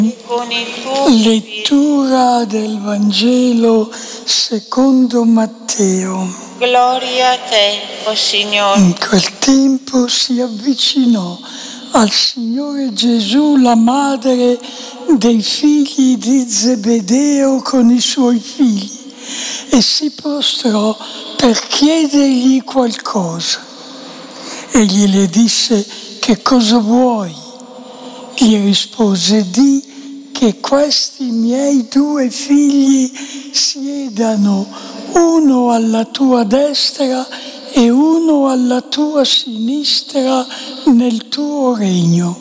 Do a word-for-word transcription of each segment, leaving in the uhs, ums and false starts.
con il tuo Lettura del Vangelo secondo Matteo. Gloria a te, o Signore. In quel tempo si avvicinò al Signore Gesù la madre dei figli di Zebedeo con i suoi figli e si prostrò per chiedergli qualcosa. Egli le disse: che cosa vuoi? Gli rispose: di che questi miei due figli siedano uno alla tua destra e uno alla tua sinistra nel tuo regno.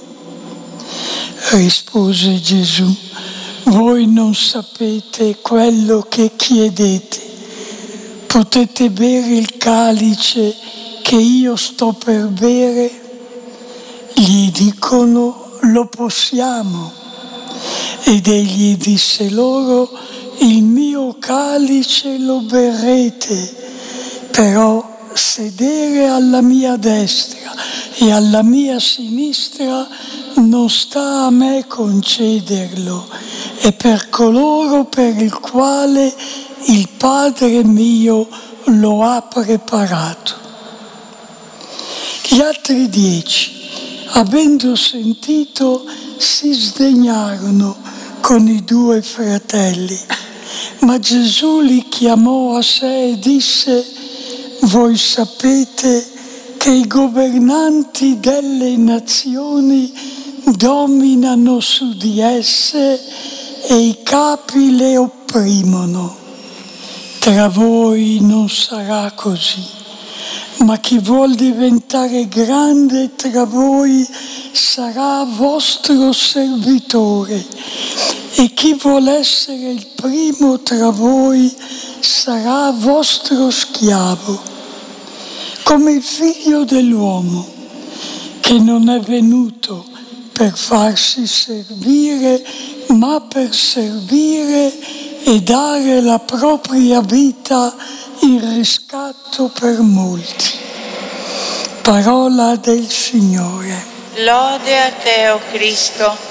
Rispose Gesù: voi non sapete quello che chiedete. Potete bere il calice che io sto per bere? Gli dicono: lo possiamo. Ed egli disse loro: il mio calice lo berrete, però sedere alla mia destra e alla mia sinistra non sta a me concederlo, è per coloro per il quale il Padre mio lo ha preparato. Gli altri dieci, avendo sentito, si sdegnarono con i due fratelli. Ma Gesù li chiamò a sé e disse: voi sapete che i governanti delle nazioni dominano su di esse e i capi le opprimono. Tra voi non sarà così, ma chi vuol diventare grande tra voi sarà vostro servitore, e chi vuol essere il primo tra voi sarà vostro schiavo, come il Figlio dell'uomo, che non è venuto per farsi servire, ma per servire e dare la propria vita in riscatto per molti. Parola del Signore. Lode a te, o Cristo.